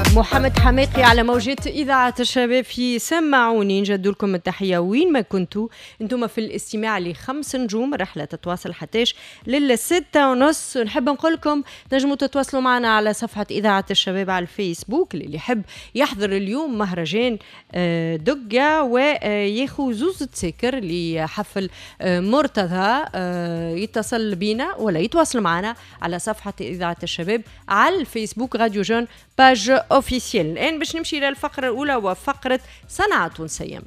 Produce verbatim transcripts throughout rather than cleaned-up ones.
محمد حماقي على موجات إذاعة الشباب في سمعوني. نجد لكم التحية وين ما كنتوا انتم في الاستماع لخمس نجوم. رحلة تتواصل حتىش للستة ونص. نحب نقول لكم تنجموا تتواصلوا معنا على صفحة إذاعة الشباب على الفيسبوك. اللي يحب يحضر اليوم مهرجان دقة وياخو زوز تسكر لحفل مرتضى يتصل بينا ولا يتواصل معنا على صفحة إذاعة الشباب على الفيسبوك راديو جون باج اوفيسيال. الآن باش نمشي للفقرة الأولى وفقرة صنعة تونسية.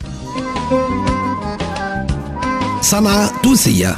صنعة تونسية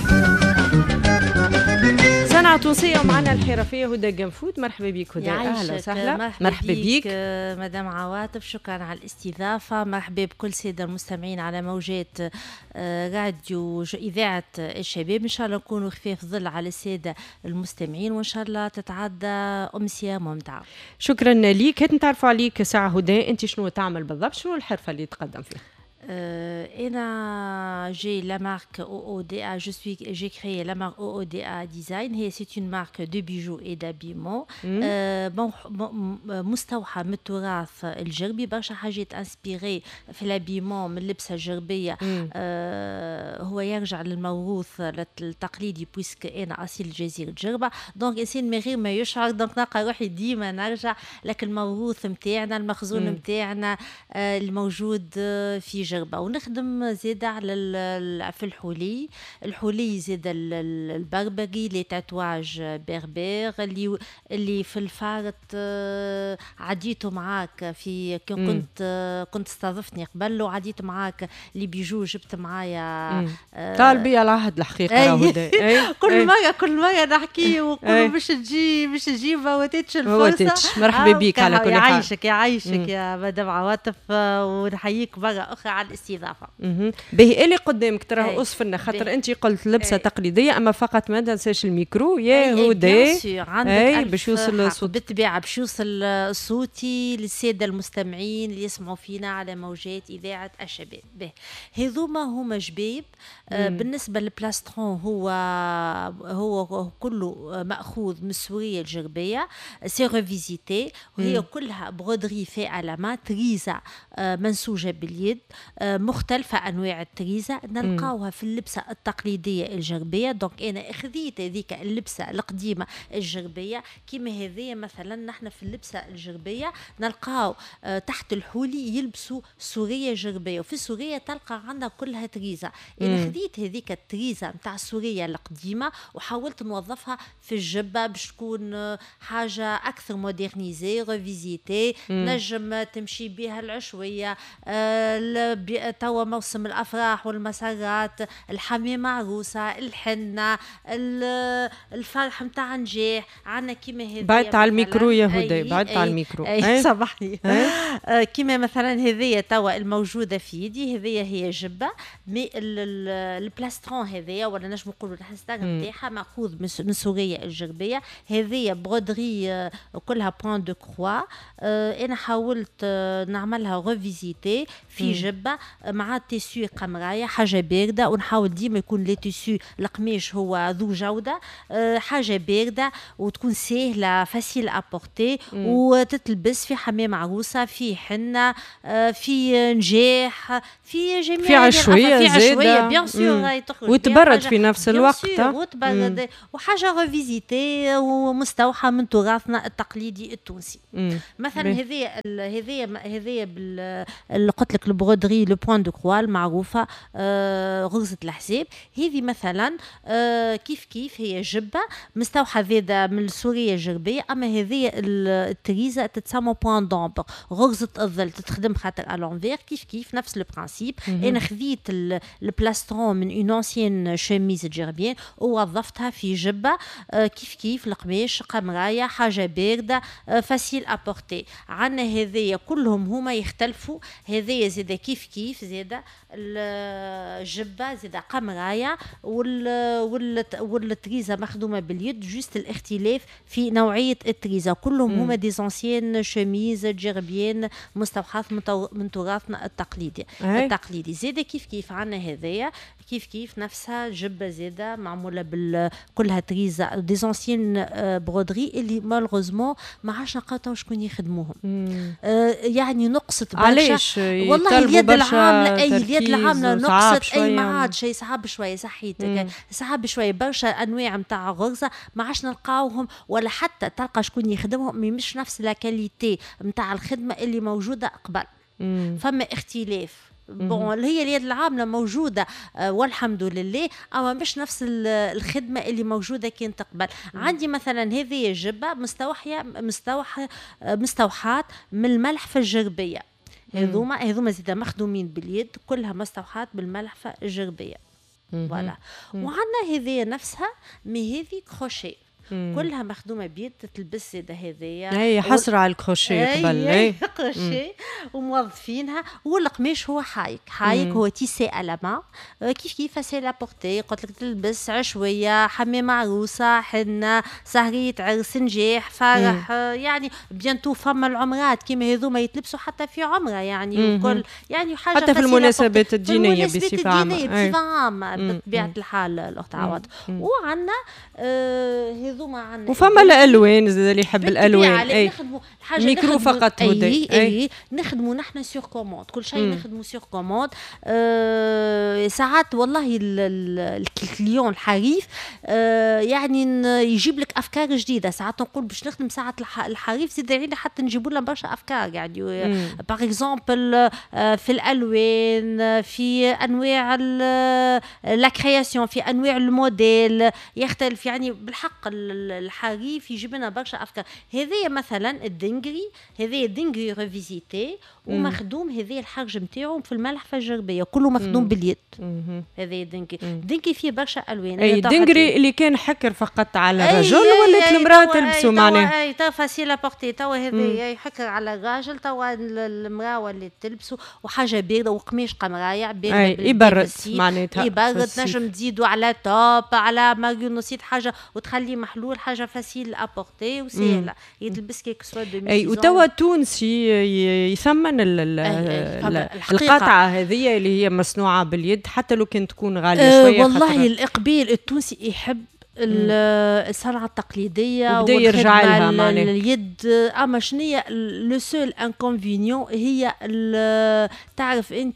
صنعة تونسية ومعنا الحرفية هدى جنفود. مرحبا بك هدى. أهلا وسهلا. مرحبا, مرحبا بك مدام عواطف. شكرا على الاستضافة. مرحبا بكل سادة المستمعين على موجات راديو إذاعة الشباب. إن شاء الله نكونوا خفاف ظل على السادة المستمعين وإن شاء الله تتعدى أمسية ممتعة. شكرا ليك. هات نتعرفوا عليك ساعة هدى، أنت شنو تعمل بالضبط؟ شنو الحرفة اللي تقدم فيها؟ Euh, j'ai la marque O O D A. Je suis, j'ai créé la marque O O D A Design. C'est une marque de bijoux et d'habillement. مستوحى من التراث الجربي. برشا حاجات انسبيري في الهابيمون من اللبسه الجربيه. آه هو يرجع للموروث التقليدي بويسك انا اصيل جزيره جربه. دونك انسان من غير ما يشعر دونك نلقى روحي ديما نرجع لك الموروث نتاعنا المخزون نتاعنا آه الموجود في جربة. ونخدم زيادة على في الحولي الحولي زيادة البربري لي تاتواج بربر اللي اللي في الفارط عديته معاك في كنت كنت استضفتني قبل وعديت معاك اللي بيجو جبت معايا طالبي على العهد الحقيقة. كل مرة كل مرة نحكي وكل مش تجي مش تجي فوتتش الفرصة. مرحبا بك على كل حال. يعيشك يعيشك يا مدام عواطف ونحييك مرة أخرى على الاستضافة. به اللي قدامك ترى أصفرنا خاطر أنت قلت لبسة تقليدية أما فقط ما تنساش الميكرو يا هدى. أي باش يوصل الصوت بالطبيعة باش يوصل صوتي للسادة المستمعين اللي يسمعوا فينا على موجات إذاعة الشباب. به هذوما هما جبيب. آه بالنسبة للبلاسترون هو هو كله مأخوذ من السورية الجربية. سي ريفيزيتي وهي كلها برودري في علامات تريزة آه منسوجة باليد. آه مختلفة أنواع التريزة نلقاوها في اللبسة التقليدية الجربية. دونك أنا أخذيت هذيك اللبسة القديمة الجربية كما هذه مثلا نحن في اللبسة الجربية نلقاو آه تحت الحولي يلبسوا سورية جربية وفي سورية تلقى عندنا كلها تريزة. أنا خذيت هذيك التريزة متاع السورية القديمة وحاولت نوظفها في الجبة باش تكون آه حاجة أكثر مودرنيزي ريفيزيتي نجم تمشي بها العشوية. آه توا موسم الأفراح والمسرات الحميمة عروسة الحنة الفرح متاع نجاح عنا كيما هذه. بعدت على الميكرو يا هدى بعدت على الميكرو. أي صباحي كيما مثلا هذه توا الموجودة في يدي هذه هي جبة مي البلاسترون هذه ولا نجم نقولوا الحستار نتاعها مأخوذ من سوريا الجربية. هذه برودري كلها بوان دو كروا. أنا حاولت نعملها ريفيزيتي في جبة مع تيسو قمراية حاجة باردة ونحاول ديما يكون لي تيسو القماش هو ذو جودة. أه حاجة باردة وتكون سهلة فاسيل أبورتي وتتلبس في حمام عروسة في حنة أه في نجاح في جميع في عشوية في عشوية بيان سور وتبرد في نفس الوقت وتبرد وحاجة ريفيزيتي ومستوحى من تراثنا التقليدي التونسي. مم. مثلا هذه هذه هذه اللي قلت لك البرودري لو بوان دو كروا المعروفة آه غرزة الحساب. هذه مثلا آه كيف كيف هي جبة مستوحى زادة من سوريا الجربية. أما هذه التريزة تتسمى بوان دومبر غرزة الظل تتخدم خاطر ألونفير كيف كيف نفس لو برانسيب. أنا خذيت البلاسترون من اون انسيان شميز جربيين ووظفتها في جبة آه كيف كيف القماش قمراية حاجة باردة آه فاسيل أبورتي. عنا هذه كلهم هما يختلفوا. هذه زادة كيف كيف زاده الجبه زاده قمرايه وال وال والتريزه مخدومه باليد، جوست الاختلاف في نوعيه التريزه. كلهم هما دي زانسيين شميز جربيين مستوحاه من تراثنا التقليدي التقليدي. زاده كيف كيف عندنا هذايا كيف كيف نفسها جبه زاده معموله بال كلها تريزه دي زانسيين برودري اللي مالغوزمون ما عادش نلقاو شكون يخدموهم. آه يعني نقصت علاش والله اليد العامله، اي اليد العامله نقصت، اي ما عاد شيء صعب شويه صحيتك صعب شويه. برشا انواع نتاع غرزه ما عادش نلقاوهم، ولا حتى تلقى شكون يخدمهم مش نفس لا كاليتي نتاع الخدمه اللي موجوده قبل. مم. فما اختلاف. بون هي اليد العامله موجوده آه والحمد لله، اما مش نفس الخدمه اللي موجوده كانت قبل. عندي مثلا هذه الجبه مستوحيه مستوحى مستوحات من الملحفه الجربيه. هذوما هذوما زيدا مخدومين باليد، كلها مستوحات بالملحفه الجربيه. فوالا. وعندنا هذه نفسها مي هذه كروشيه كلها مخدومه بيد، تلبس زاده هذيا هي حصر على الكروشيه قبل اي كروشيه وموظفينها. والقماش هو حايك حايك هو تيسي ألما كيف كيف سي لابورتي. قلت لك تلبس عشويه حمام عروسه حنه سهريه عرس نجاح فرح مم. يعني بيانتو فما العمرات كيما هذوما يتلبسوا حتى في عمره يعني وكل يعني حاجه حتى في المناسبات الدينيه بصفه عامه بصفه عامه بطبيعه الحال الاخت عوض. وعندنا آه وفما الالوان زاد اللي يحب الالوان اي ميكرو فقط هدي اي, أي. نخدموا نحن سيغ كوموند كل شيء نخدموا سيغ كوموند. أه ساعات والله الكليون الحريف أه يعني يجيب لك افكار جديده. ساعات نقول باش نخدم ساعات الحريف زيد عينا حتى نجيبوا لنا برشا افكار يعني باغ اكزومبل في الالوان في انواع لا كرياسيون في انواع الموديل يختلف يعني بالحق الحريف يجيب لنا برشا افكار. هذه مثلا الدنجري هذه الدنجري ريفيزيتي ومخدوم هذه الحرج نتاعو في الملحفه الجربيه كله مخدوم باليد. هذه الدنجري الدنجري فيه برشا الوان. اي الدنجري اللي كان حكر فقط على الرجل ولات المراه تلبسه معناها اي تو فاسيل ابورتي تو هذه حكر على الراجل تو المراه اللي تلبسه وحاجه بارده وقماش قمرايه بارده يبرد معناتها يبرد نجم تزيدوا على توب على ماريو نسيت حاجه وتخليه محلول حاجه فاسيل ابورتي وسهله يتلبس كيك سوا دو اي وتوا تونسي يثمن القطعه هذه اللي هي مصنوعه باليد حتى لو كانت تكون غاليه أه شويه. والله الاقبال التونسي يحب الصنعه التقليديه وبدا يرجع لها معناها اليد. اما شنية لو سول انكونفينيون هي تعرف انت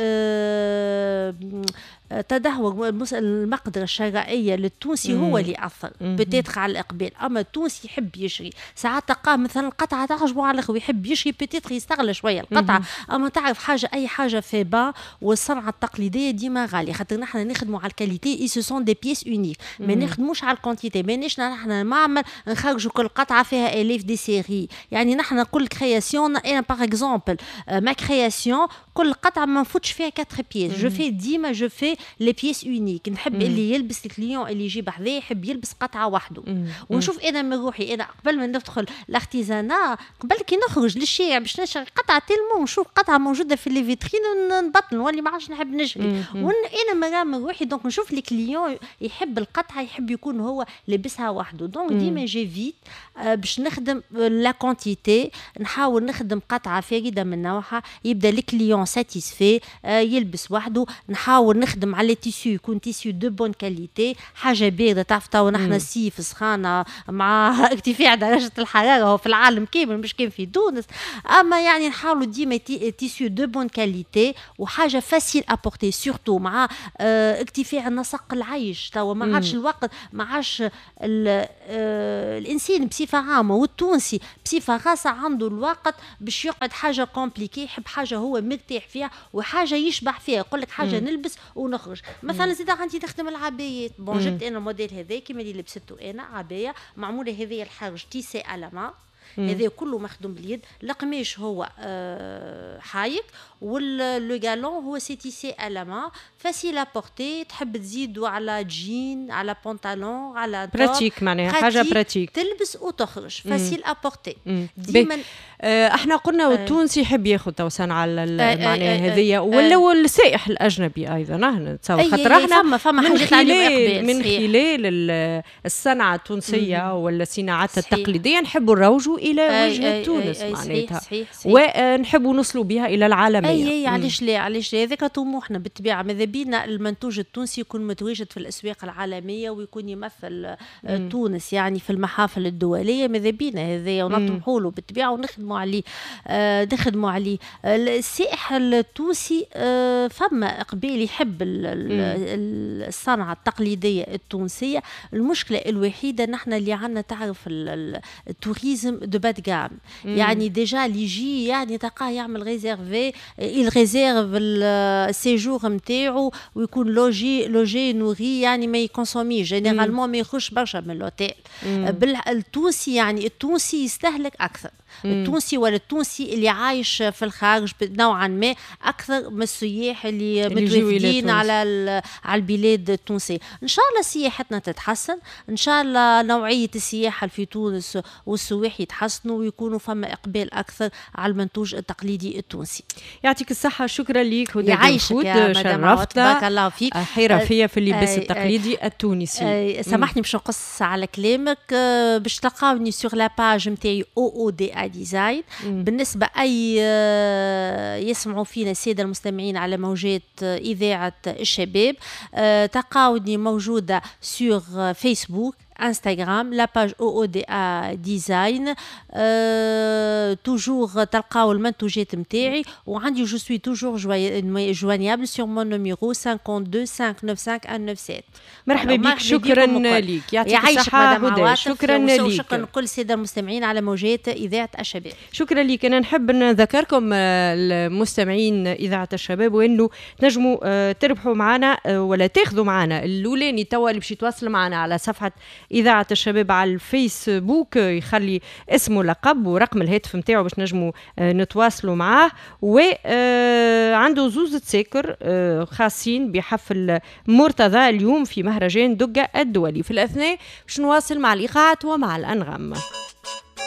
أه تدهور المقدرة الشرائية للتونسي هو اللي أثر بتيتخ على الإقبال. أما التونسي يحب يشري ساعات تلقاه مثلا قطعة تعجبه على الأخوة يحب يشري بتيتخ يستغل شوية القطعة. أما تعرف حاجة أي حاجة في با والصنعة التقليدية ديما غالية خاطر نحن نخدموا على الكاليتي إي سو سون دي بيس أونيك ما نخدموش على الكونتيتي. مانيش نحن معمل نخرجوا كل قطعة فيها آلاف دي سيري يعني نحن كل كرياسيون أنا باغ إكزومبل ما كرياسيون كل قطعة ما نفوتش فيها كاتر بيس جو في ديما جو في لي بيس أونيك. نحب اللي يلبس الكليون اللي يجي بحذاه يحب يلبس قطعة وحده. ونشوف أنا من روحي أنا قبل ما ندخل الارتيزانا قبل كي نخرج للشارع باش نشري قطعة تلمو نشوف قطعة موجودة في لي فيترين نبطل نولي ما عادش نحب نشري. وأنا مرة من روحي دونك نشوف لي كليون يحب القطعة يحب يكون هو لبسها وحده. دونك ديما جي فيت باش نخدم لا كونتيتي نحاول نخدم قطعة فريدة من نوعها يبدا الكليون ساتيسفي يلبس وحده. نحاول نخدم على تيسيو يكون تيسيو دو بون كاليتي حاجه بارده. تعرف تو نحن الصيف سخانه مع ارتفاع درجه الحراره في العالم كامل مش كان في تونس. اما يعني نحاولوا ديما تيسيو دو بون كاليتي وحاجه فاسيل ابورتي سورتو مع اه ارتفاع نسق العيش. تو ما عادش الوقت ما عادش اه الانسان بصفه عامه والتونسي بصفه خاصه عنده الوقت باش يقعد حاجه كومبليكي يحب حاجه هو مرتاح فيها وحاجه يشبع فيها. يقول لك حاجه مم. نلبس ونخرج مثلا زيد عندي تخدم العبايات بون جبت انا الموديل هذا كيما اللي لبسته انا عبايه معموله هذه الحرج تيسي ألما هذا كله مخدوم باليد. القماش هو آه حايك واللو غالون هو سي تيسي ألما فاسيل ابورتي. تحب تزيدوا على جين على بنطلون على براتيك معناها حاجه براتيك تلبس وتخرج فاسيل ابورتي ديما. احنا قلنا والتونسي يحب ياخذ تو صنعة معناها هذيا ولا السائح الاجنبي ايضا نحن نتصور خاطر احنا فما من خلال من خلال الصنعة التونسية ولا صناعتها التقليدية نحبوا نروجوا الى وجه تونس معناتها ونحبوا نوصلوا بها الى العالمية. اي اي علاش لا علاش لا هذاك طموحنا بالطبيعة. ماذا بينا المنتوج التونسي يكون متواجد في الاسواق العالمية ويكون يمثل مم. تونس يعني في المحافل الدولية. ماذا بينا هذايا ونطمحوا له بالطبيعة ونخدموا عليه آه نخدموا عليه. آه السائح التونسي آه فما اقبال يحب الصنعة التقليدية التونسية. المشكلة الوحيدة نحن اللي عنا تعرف التوريزم دو باد جام يعني ديجا اللي يجي يعني تلقاه يعمل ريزيرفي الريزيرف السيجور نتاعو ويكون لوجي لوجي نوري يعني ما يكونسومي جينيرالمون ما يخش برشا من الاوتيل. التونسي يعني التونسي يستهلك اكثر. التونسي ولا التونسي اللي عايش في الخارج نوعا ما اكثر من السياح اللي, اللي متواجدين على على البلاد التونسيه. ان شاء الله سياحتنا تتحسن، ان شاء الله نوعيه السياحه في تونس والسواح يتحسنوا ويكونوا فما اقبال اكثر على المنتوج التقليدي التونسي. يعطيك الصحه. شكرا ليك هدى يعيشك يا شرفتنا. بارك الله فيك. حرفيه في اللباس التقليدي التونسي. سامحني باش نقص على كلامك. باش تلقاوني سور لا باج نتاعي او او دي ديزاين. بالنسبة أي يسمعوا فينا السادة المستمعين على موجات إذاعة الشباب تلقاوني موجودة سور فيسبوك انستغرام لا باج او او دي ا ديزاين. أه توجور تلقاو المنتوجات نتاعي وعندي جو سوي توجور جوانيابل سور مون نيميرو خمسة اثنين خمسة تسعة تسعة خمسة واحد تسعة. مرحبا بك. شكرا لك. يعطيك الصحة هدى. شكرا لك. شكرا لكل السادة المستمعين على موجات إذاعة الشباب. شكرا لك. أنا نحب نذكركم المستمعين إذاعة الشباب وإنه تنجموا تربحوا معنا ولا تاخذوا معنا الأولاني توا اللي باش يتواصل معنا على صفحة إذاعة الشباب على الفيسبوك يخلي اسمه لقب ورقم الهاتف نتاعو باش نجموا نتواصلوا معاه. وعنده زوز تساكر خاصين بحفل مرتضى اليوم في مهرجان دقة الدولي. في الأثناء باش نواصل مع الإيقاعات ومع الأنغام.